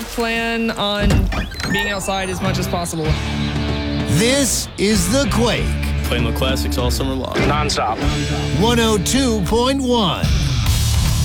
I plan on being outside as much as possible. This is The Quake. Playing the classics all summer long. Non-stop. 102.1.